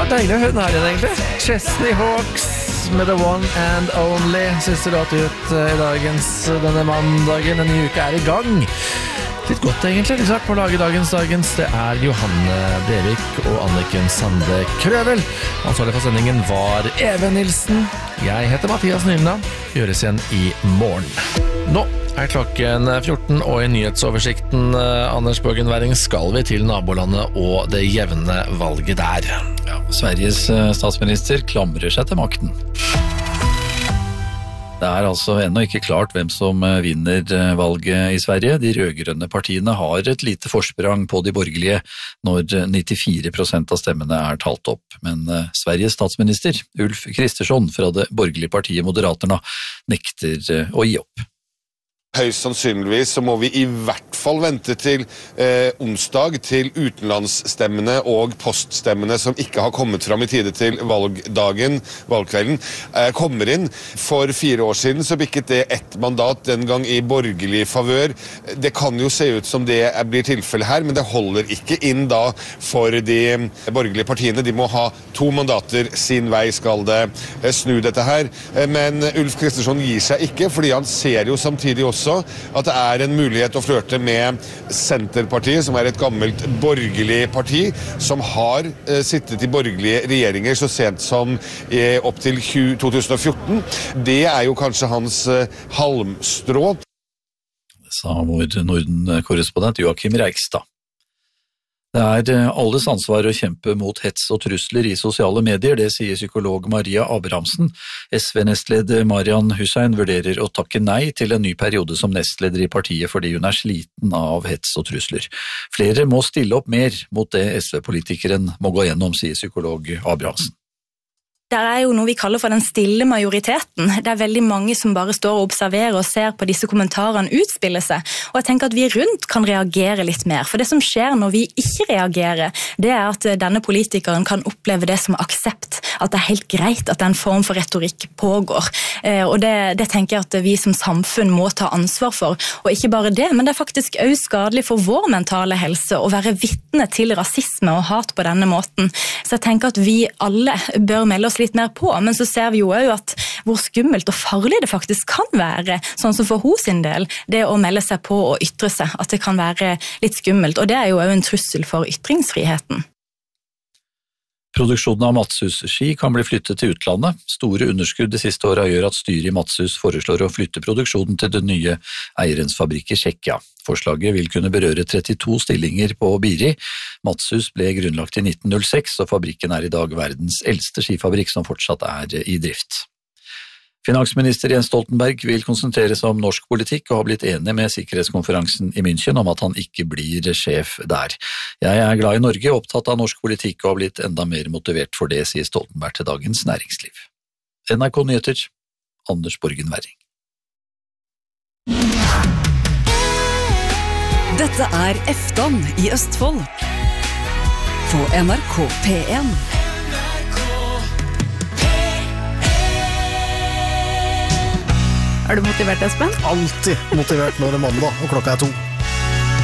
deilig å høre den her igjen egentlig. Chesney Hawks med The One and Only. Siste låt ut i denne mandagen. Denne uka i gang. Litt godt egentlig, litt sagt på å lage dagens. Det Johanne Brevik og Anniken Sande Krøvel. Ansvarlig for sendingen var Even Nilsen. Jeg heter Mathias Nylna. Gjøres igjen i morgen. Nå klokken 14, og i nyhetsoversikten, Anders Børgen Werring, skal vi til nabolandet og det jevne valget der. Ja, Sveriges statsminister klamrer seg til makten. Det altså ennå ikke klart hvem som vinner valget i Sverige. De rødgrønne partiene har et lite forsprang på de borgerlige når 94% av stemmene talt opp. Men Sveriges statsminister, Ulf Kristersson fra det borgerlige partiet Moderaterna, nekter å gi opp. Høyst sannsynligvis så må vi i hvert fall vente til onsdag til utenlandsstemmene og poststemmene som ikke har kommet fram i tide til valgkvelden, kommer inn. For 4 år siden så bikket det ett mandat, den gang i borgerlig favør. Det kan jo se ut som det blir tilfellet her, men det holder ikke inn da for de borgerlige partiene. De må ha 2 mandater sin vei skal det snu dette her. Men Ulf Kristersson gir seg ikke, fordi han ser jo samtidig også at det en mulighet å flørte med Senterpartiet, som et gammelt borgerlig parti, som har sittet i borgerlige regjeringer så sent som opp til 2014. Det jo kanskje hans halmstrå. Det sa vår Norden-korrespondent Joachim Reigstad. Det alles ansvar å kjempe mot hets og trusler i sosiale medier, det sier psykolog Maria Abrahamsen. SV-nestleder Marian Hussein vurderer å takke nei til en ny periode som nestleder i partiet fordi hun sliten av hets og trusler. Flere må stille opp mer mot det SV-politikeren må gå gjennom, sier psykolog Abrahamsen. Det jo noe vi kaller for den stille majoriteten. Det veldig mange som bare står og observerer og ser på disse kommentarene utspille seg. Og jeg tenker at vi rundt kan reagere litt mer. For det som skjer når vi ikke reagerer, det at denne politikeren kan oppleve det som aksept. At det helt greit at en form for retorikk pågår. Og det tenker jeg at vi som samfunn må ta ansvar for. Og ikke bare det, men det faktisk også skadelig for vår mentale helse å være vitne til rasisme og hat på denne måten. Så jeg tenker at vi alle bør melde oss litt mer på, men så ser vi jo også at hvor skummelt og farlig det faktisk kan være, sånn som for hos sin del, det å melde seg på og ytre seg, at det kan være litt skummelt, og det jo også en trussel for ytringsfriheten. Produksjonen av Matshus-ski kan bli flyttet til utlandet. Store underskudd de siste årene gjør at styret i Matshus foreslår å flytte produksjonen til den nye eierens fabrikk i Tsjekkia. Forslaget vil kunne berøre 32 stillinger på Biri. Matshus ble grunnlagt i 1906, og fabrikken i dag verdens eldste skifabrikk som fortsatt i drift. Finansminister Jens Stoltenberg vil konsentrere seg om norsk politikk og har blitt enig med sikkerhetskonferansen i München om at han ikke blir sjef der. Jeg glad i Norge, opptatt av norsk politikk og har blitt enda mer motivert for det, sier Stoltenberg til Dagens Næringsliv. NRK Nyheter, Anders Børgen Werring. Dette Efton i Østfold på NRK P1. Du motivert, Espen? Alltid motivert når det mandag og klokka 2.